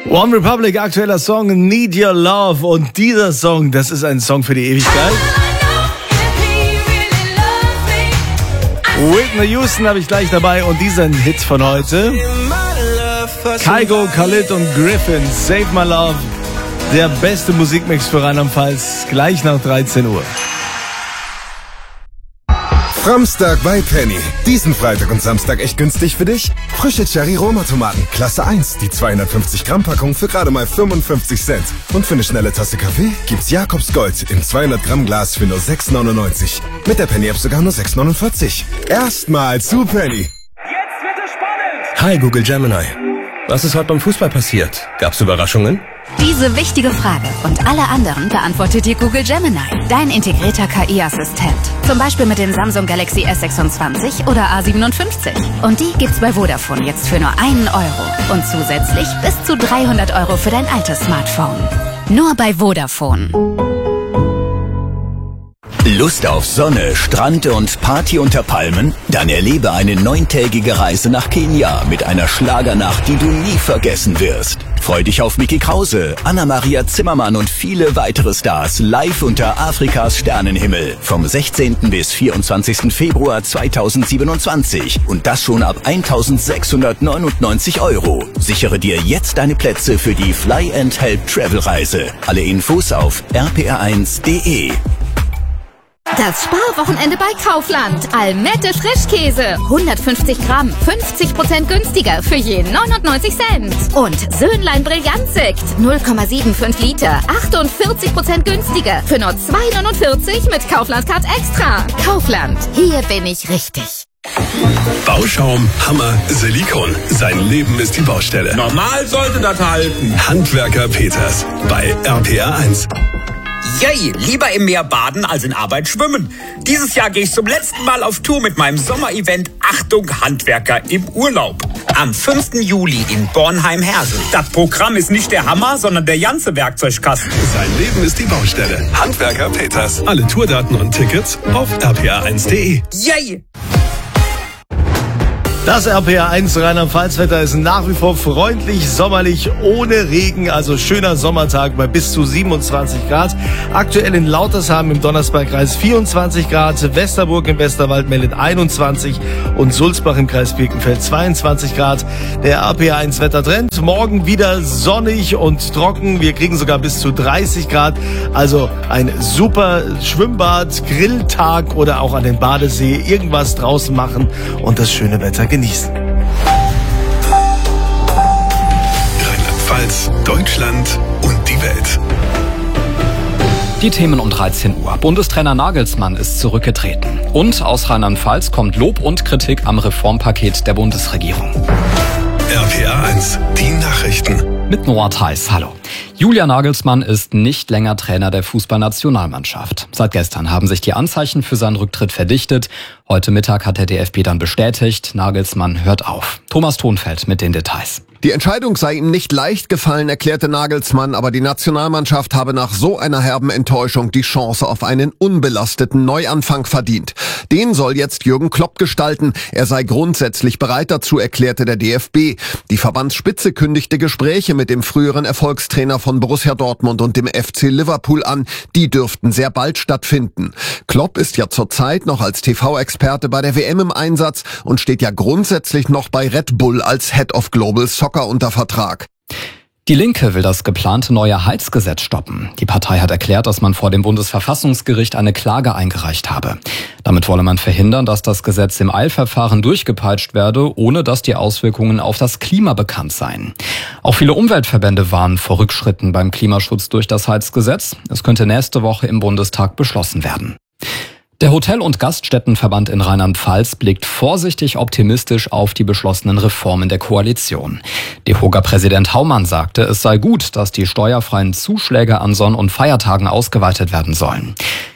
One Republic, aktueller Song Need Your Love. Und dieser Song, das ist ein Song für die Ewigkeit. Whitney Houston habe ich gleich dabei und diesen Hit von heute. Kygo, Khalid und Griffin, Save My Love. Der beste Musikmix für Rheinland-Pfalz, gleich nach 13 Uhr. Framstag bei Penny. Diesen Freitag und Samstag echt günstig für dich? Frische Cherry-Roma-Tomaten, Klasse 1, die 250 Gramm Packung für gerade mal 55 Cent. Und für eine schnelle Tasse Kaffee gibt's Jakobs Gold im 200 Gramm Glas für nur 6,99. Mit der Penny-App sogar nur 6,49. Erstmal zu Penny. Jetzt wird es spannend! Hi Google Gemini. Was ist heute beim Fußball passiert? Gab's Überraschungen? Diese wichtige Frage und alle anderen beantwortet dir Google Gemini, dein integrierter KI-Assistent. Zum Beispiel mit dem Samsung Galaxy S26 oder A57. Und die gibt's bei Vodafone jetzt für nur 1 Euro. Und zusätzlich bis zu 300 Euro für dein altes Smartphone. Nur bei Vodafone. Lust auf Sonne, Strand und Party unter Palmen? Dann erlebe eine 9-tägige Reise nach Kenia mit einer Schlagernacht, die du nie vergessen wirst. Freu dich auf Micky Krause, Anna-Maria Zimmermann und viele weitere Stars live unter Afrikas Sternenhimmel vom 16. bis 24. Februar 2027 und das schon ab 1.699 Euro. Sichere dir jetzt deine Plätze für die Fly and Help Travel Reise. Alle Infos auf rpr1.de. Das Sparwochenende bei Kaufland. Almette Frischkäse. 150 Gramm, 50% günstiger für je 99 Cent. Und Söhnlein Brillantsekt. 0,75 Liter, 48% günstiger für nur 2,49 mit Kaufland Card Extra. Kaufland, hier bin ich richtig. Bauschaum, Hammer, Silikon. Sein Leben ist die Baustelle. Normal sollte das halten. Handwerker Peters bei RPR1. Yay, lieber im Meer baden als in Arbeit schwimmen. Dieses Jahr gehe ich zum letzten Mal auf Tour mit meinem Sommerevent Achtung Handwerker im Urlaub. Am 5. Juli in Bornheim-Hersel. Das Programm ist nicht der Hammer, sondern der ganze Werkzeugkasten. Sein Leben ist die Baustelle. Handwerker Peters. Alle Tourdaten und Tickets auf rpr1.de. Yay! Das RPR1 Rheinland-Pfalz-Wetter ist nach wie vor freundlich, sommerlich, ohne Regen, also schöner Sommertag bei bis zu 27 Grad. Aktuell in Lautersheim im Donnersbergkreis 24 Grad, Westerburg im Westerwald meldet 21 und Sulzbach im Kreis Birkenfeld 22 Grad. Der RPR1 Wettertrend, morgen wieder sonnig und trocken, wir kriegen sogar bis zu 30 Grad, also ein super Schwimmbad, Grilltag oder auch an den Badesee, irgendwas draußen machen und das schöne Wetter genießen. Rheinland-Pfalz, Deutschland und die Welt. Die Themen um 13 Uhr. Bundestrainer Nagelsmann ist zurückgetreten. Und aus Rheinland-Pfalz kommt Lob und Kritik am Reformpaket der Bundesregierung. RPR1, die Nachrichten. Mit Noah Theis, hallo. Julian Nagelsmann ist nicht länger Trainer der Fußballnationalmannschaft. Seit gestern haben sich die Anzeichen für seinen Rücktritt verdichtet. Heute Mittag hat der DFB dann bestätigt, Nagelsmann hört auf. Thomas Thonfeld mit den Details. Die Entscheidung sei ihm nicht leicht gefallen, erklärte Nagelsmann, aber die Nationalmannschaft habe nach so einer herben Enttäuschung die Chance auf einen unbelasteten Neuanfang verdient. Den soll jetzt Jürgen Klopp gestalten. Er sei grundsätzlich bereit dazu, erklärte der DFB. Die Verbandsspitze kündigte Gespräche mit dem früheren Erfolgstrainer von Borussia Dortmund und dem FC Liverpool an. Die dürften sehr bald stattfinden. Klopp ist ja zurzeit noch als TV-Experte bei der WM im Einsatz und steht ja grundsätzlich noch bei Red Bull als Head of Global Soccer unter Vertrag. Die Linke will das geplante neue Heizgesetz stoppen. Die Partei hat erklärt, dass man vor dem Bundesverfassungsgericht eine Klage eingereicht habe. Damit wolle man verhindern, dass das Gesetz im Eilverfahren durchgepeitscht werde, ohne dass die Auswirkungen auf das Klima bekannt seien. Auch viele Umweltverbände warnen vor Rückschritten beim Klimaschutz durch das Heizgesetz. Es könnte nächste Woche im Bundestag beschlossen werden. Der Hotel- und Gaststättenverband in Rheinland-Pfalz blickt vorsichtig optimistisch auf die beschlossenen Reformen der Koalition. DEHOGA-Präsident Haumann sagte, es sei gut, dass die steuerfreien Zuschläge an Sonn- und Feiertagen ausgeweitet werden sollen.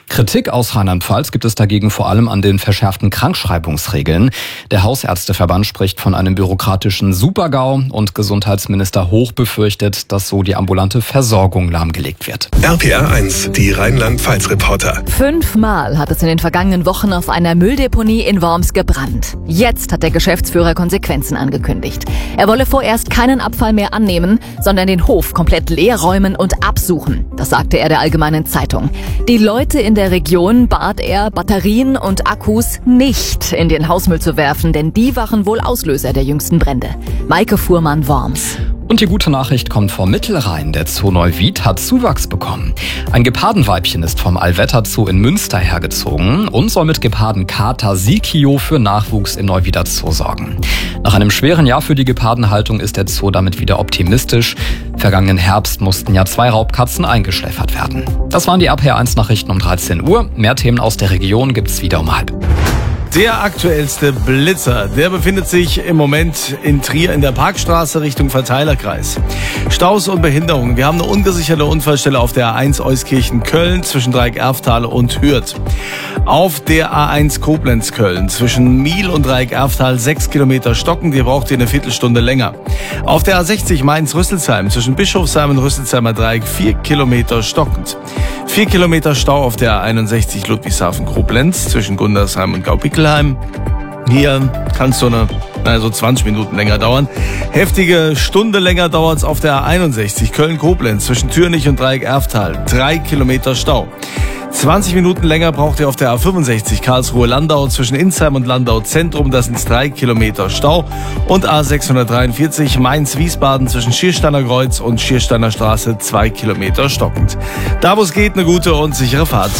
Kritik aus Rheinland-Pfalz gibt es dagegen vor allem an den verschärften Krankschreibungsregeln. Der Hausärzteverband spricht von einem bürokratischen Super-GAU und Gesundheitsminister Hoch befürchtet, dass so die ambulante Versorgung lahmgelegt wird. RPR 1, die Rheinland-Pfalz-Reporter. 5-mal hat es in den vergangenen Wochen auf einer Mülldeponie in Worms gebrannt. Jetzt hat der Geschäftsführer Konsequenzen angekündigt. Er wolle vorerst keinen Abfall mehr annehmen, sondern den Hof komplett leer räumen und absuchen. Das sagte er der Allgemeinen Zeitung. Die Leute in der Region bat er, Batterien und Akkus nicht in den Hausmüll zu werfen, denn die waren wohl Auslöser der jüngsten Brände. Maike Fuhrmann, Worms. Und die gute Nachricht kommt vom Mittelrhein. Der Zoo Neuwied hat Zuwachs bekommen. Ein Gepardenweibchen ist vom Allwetter Zoo in Münster hergezogen und soll mit Gepardenkater Sikio für Nachwuchs im Neuwieder Zoo sorgen. Nach einem schweren Jahr für die Gepardenhaltung ist der Zoo damit wieder optimistisch. Vergangenen Herbst mussten ja 2 Raubkatzen eingeschläfert werden. Das waren die RPR 1 Nachrichten um 13 Uhr. Mehr Themen aus der Region gibt's wieder um 12:30. Der aktuellste Blitzer, der befindet sich im Moment in Trier in der Parkstraße Richtung Verteilerkreis. Staus und Behinderungen. Wir haben eine ungesicherte Unfallstelle auf der A1 Euskirchen-Köln zwischen Dreieck-Erfttal und Hürth. Auf der A1 Koblenz-Köln zwischen Miel und Dreieck-Erfttal 6 Kilometer stockend. Ihr braucht eine Viertelstunde länger. Auf der A60 Mainz-Rüsselsheim zwischen Bischofsheim und Rüsselsheimer Dreieck 4 Kilometer stockend. 4 Kilometer Stau auf der A61 Ludwigshafen-Koblenz zwischen Gundersheim und Gaupickelheim. Hier kann es so 20 Minuten länger dauern. Heftige Stunde länger dauert es auf der A61 Köln-Koblenz zwischen Türnich und Dreieck-Erfttal. 3 Kilometer Stau. 20 Minuten länger braucht ihr auf der A65 Karlsruhe-Landau zwischen Insheim und Landau Zentrum. Das sind 3 Kilometer Stau. Und A643 Mainz-Wiesbaden zwischen Schiersteiner Kreuz und Schiersteiner Straße 2 Kilometer stockend. Da wo es geht, eine gute und sichere Fahrt.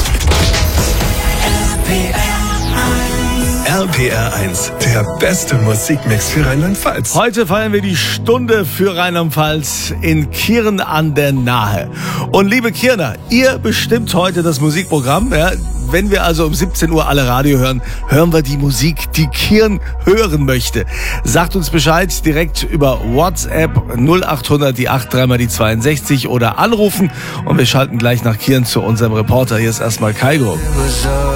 RPR 1, der beste Musikmix für Rheinland-Pfalz. Heute feiern wir die Stunde für Rheinland-Pfalz in Kirn an der Nahe. Und liebe Kirner, ihr bestimmt heute das Musikprogramm. Ja, wenn wir also um 17 Uhr alle Radio hören, hören wir die Musik, die Kirn hören möchte. Sagt uns Bescheid direkt über WhatsApp 0800 die 83 mal die 62 oder anrufen. Und wir schalten gleich nach Kirn zu unserem Reporter. Hier ist erstmal Kaigo.